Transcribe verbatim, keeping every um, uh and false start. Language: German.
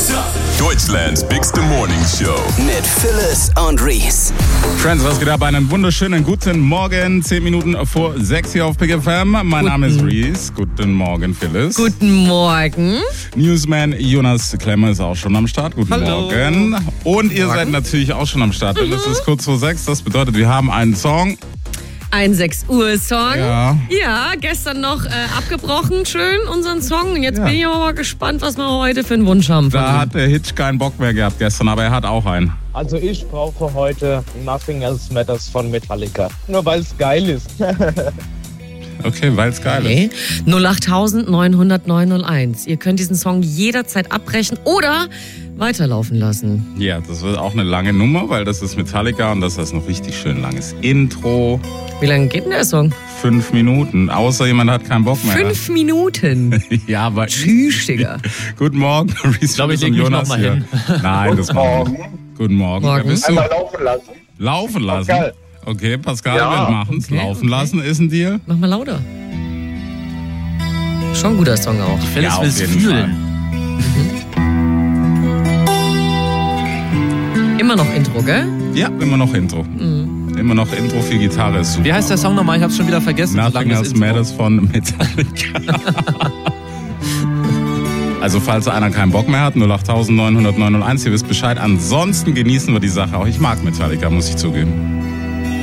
What's up? Deutschlands bigste Morning Show. Mit Phyllis und Reese. Friends, was geht ab? Einen wunderschönen guten Morgen. Zehn Minuten vor sechs hier auf Big F M. Mein Guten. Name ist Reese. Guten Morgen, Phyllis. Guten Morgen. Newsman Jonas Klemmer ist auch schon am Start. Guten Hallo. Morgen. Und ihr Morgen. seid natürlich auch schon am Start. Denn Mhm. es ist kurz vor sechs. Das bedeutet, wir haben einen Song. Ein sechs Uhr Song. Ja. Ja, gestern noch äh, abgebrochen, schön, unseren Song. Und jetzt Ja. bin ich aber mal gespannt, was wir heute für einen Wunsch haben. Von Da ihm. hat der Hitch keinen Bock mehr gehabt gestern, aber er hat auch einen. Also ich brauche heute Nothing Else Matters von Metallica. Nur weil es geil ist. Okay, weil es geil Okay. null acht neun null null neun null eins. Ihr könnt diesen Song jederzeit abbrechen oder weiterlaufen lassen. ist. Ja, das wird auch eine lange Nummer, weil das ist Metallica und das ist noch richtig schön langes Intro. Wie lange geht denn der Song? Fünf Minuten, außer jemand hat keinen Bock mehr. Fünf Minuten. Ja, aber... Tschüss, Digga. Guten Morgen, Reese. Ich glaube, ich und leg mich Jonas noch mal hier. hin. Nein, das machen wir. Guten Morgen. Morgen. Wer bist du? Einmal laufen lassen. Laufen lassen? Pascal. Okay, Pascal, Ja. wir machen's. Okay, Laufen okay. lassen ist ein Deal. Mach mal lauter. Schon ein guter Song auch. Phyllis Ja, auf will es jeden fühlen. Immer noch Intro, gell? Ja, immer noch Intro. Mhm. Immer noch Intro für Gitarre ist super. Wie heißt der Song nochmal? Ich hab's schon wieder vergessen. Nothing Solange das Else Intro- Matters von Metallica. Also falls einer keinen Bock mehr hat, null acht neun null null neun null eins, ihr wisst Bescheid. Ansonsten genießen wir die Sache auch. Ich mag Metallica, muss ich zugeben.